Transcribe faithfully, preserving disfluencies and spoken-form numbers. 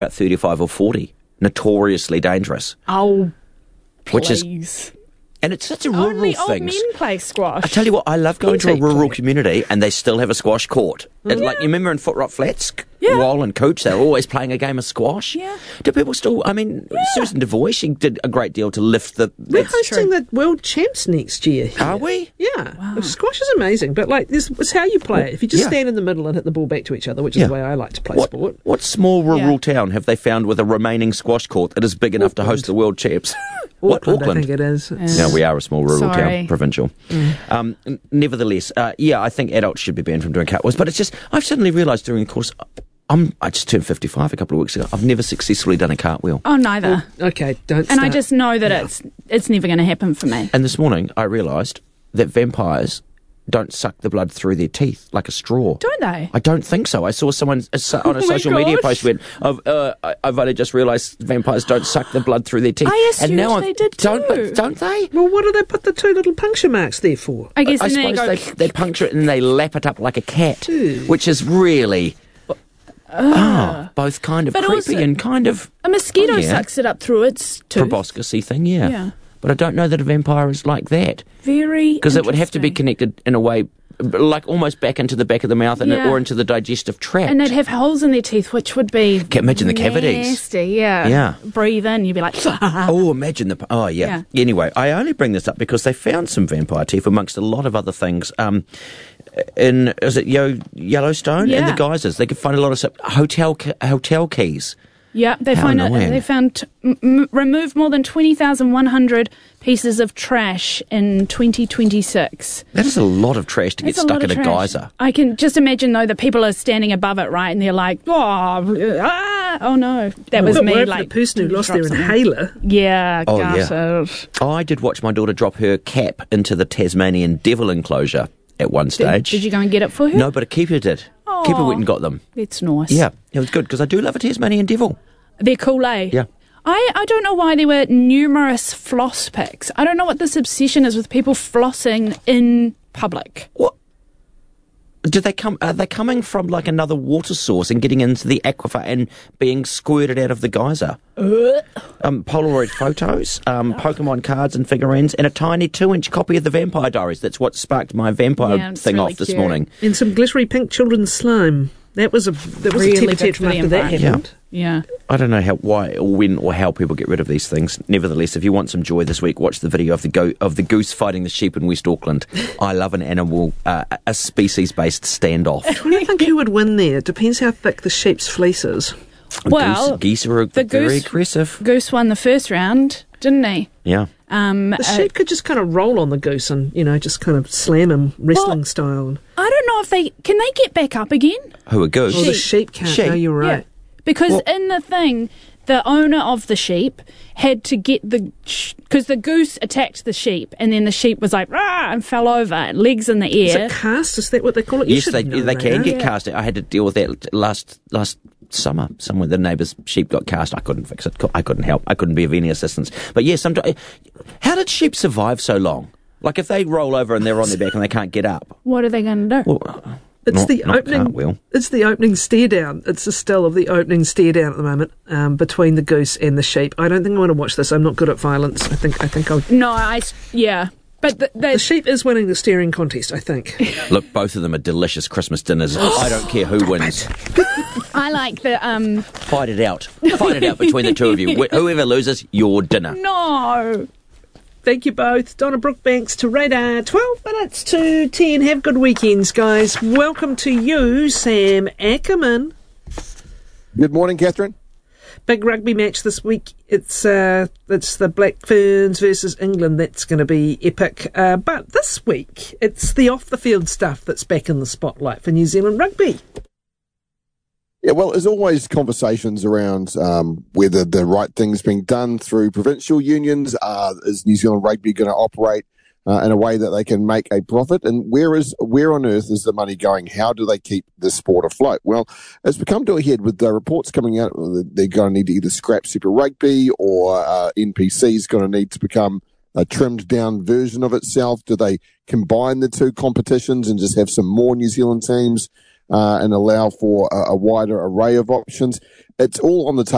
about thirty-five or forty. Notoriously dangerous. Oh, please. Which is, and it's such a rural Only thing. old men play squash. I tell you what, I love going to a Petite rural play. community and they still have a squash court. It, like, you remember in Footrot Flats, Yeah. Wall and Cooch, they were always playing a game of squash. Yeah. Do people still, I mean, Susan Devoy, she did a great deal to lift the... We're that's- hosting the World Champs next year. Are we? Yeah. Squash is amazing, but like this it's how you play it. If you just Yeah. stand in the middle and hit the ball back to each other, which is Yeah. the way I like to play What, sport. what small rural Yeah. town have they found with a remaining squash court that is big enough to host the World Champs? What, Auckland, I Auckland? think it is. It's- No, we are a small rural Sorry. town, provincial. Um, n- nevertheless, uh, yeah, I think adults should be banned from doing cartwheels. But it's just, I've suddenly realised during the course, I'm, I just turned fifty-five a couple of weeks ago. I've never successfully done a cartwheel. Oh, neither. Okay, don't and start. I just know that it's it's never going to happen for me. And this morning, I realised that vampires don't suck the blood through their teeth like a straw. Don't they? I don't think so. I saw someone uh, so- on a Oh my social media gosh. post went, I've, uh, I- I've only just realised vampires don't suck the blood through their teeth. I assumed and now they I've- did don't, too. but don't they? Well, what do they put the two little puncture marks there for? I guess I and then they suppose go. they, they puncture it and they lap it up like a cat, Ew. which is really ah, both kind of But creepy also- and kind of A mosquito Oh, yeah. sucks it up through its tooth. proboscis thing, yeah. Yeah. But I don't know that a vampire is like that, Very because it would have to be interesting. connected in a way, like almost back into the back of the mouth and Yeah. or into the digestive tract. And they'd have holes in their teeth, which would be Can imagine the cavities. nasty. Yeah, Yeah. Breathe in, you'd be like, Oh, imagine the... Oh, yeah. Anyway, I only bring this up because they found some vampire teeth amongst a lot of other things. Um, in, is it Yo- Yellowstone? In the Yeah. geysers. They could find a lot of stuff. Hotel, ca- hotel keys. yeah. They How find it, annoying. they found m- m- removed more than twenty thousand one hundred pieces of trash in twenty twenty-six. That is a lot of trash to get It's a stuck lot in of a trash. geyser. I can just imagine though that people are standing above it, right, and they're like, oh, ah, oh no, that was But me. what if Like the person who somebody lost their dropped something. inhaler. Yeah, Oh, yeah. gutted. Oh, I did watch my daughter drop her cap into the Tasmanian devil enclosure at one Did, stage. did you go and get it for her? No, but a keeper did. Aw. Keeper went and got them. It's nice. Yeah, it was good because I do love a Tasmanian devil. They're cool, eh? Yeah. I, I don't know why there were numerous floss picks. I don't know what this obsession is with people flossing in public. What? Did they come? Are they coming from like another water source and getting into the aquifer and being squirted out of the geyser? Um, Polaroid photos, um, Pokemon cards and figurines, and a tiny two-inch copy of the Vampire Diaries. That's what sparked my vampire Yeah, it's thing really off this cute. morning. And some glittery pink children's slime. That was a that was Really a temper good for tantrum the after that environment. happened. Yeah. I don't know how, why, or when, or how people get rid of these things. Nevertheless, if you want some joy this week, watch the video of the go- of the goose fighting the sheep in West Auckland. I love an animal, uh, a species-based standoff. What do you think who would win there? It depends how thick the sheep's fleece is. Well, geese, geese are the very goose- aggressive. Goose won the first round, didn't he? Yeah. Um, The uh, sheep could just kind of roll on the goose and, you know, just kind of slam him wrestling Well- style. I don't know if they can they get back up again. Who, a goose? Well, the sheep can't. Sheep. No, you're right. Yeah. Because Well- in the thing, the owner of the sheep had to get the because the goose attacked the sheep, and then the sheep was like rah and fell over, legs in the Is air. it cast? Is that what they call it? You Yes, should they know they that, can eh? get Yeah. cast. I had to deal with that last last summer. Somewhere the neighbour's sheep got cast. I couldn't fix it. I couldn't help. I couldn't be of any assistance. But yeah, sometimes. How did sheep survive so long? Like if they roll over and they're on their back and they can't get up. What are they going to do? Well, It's not, the not opening. cartwheel. It's the opening stare down. It's the still of the opening stare down at the moment um, between the goose and the sheep. I don't think I want to watch this. I'm not good at violence. I think. I think I'll. No, I s- yeah, but the, The the, sheep is winning the staring contest. I think. Look, both of them are delicious Christmas dinners. I don't care who wins. I like the um. Fight it out. Fight it out between the two of you. Wh- Whoever loses, your dinner. No. Thank you both. Donna Brookbanks to Radar. twelve minutes to ten. Have good weekends, guys. Welcome to you, Sam Ackerman. Good morning, Catherine. Big rugby match this week. It's uh, it's the Black Ferns versus England. That's going to be epic. Uh, but this week, it's the off-the-field stuff that's back in the spotlight for New Zealand rugby. Yeah, well, there's always conversations around um, whether the right thing's being done through provincial unions. Uh, is New Zealand rugby going to operate uh, in a way that they can make a profit? And where is where on earth is the money going? How do they keep the sport afloat? Well, it's become to a head with the reports coming out. They're going to need to either scrap Super Rugby or uh, N P C is going to need to become a trimmed down version of itself. Do they combine the two competitions and just have some more New Zealand teams? Uh, and allow for a, a wider array of options. It's all on the table.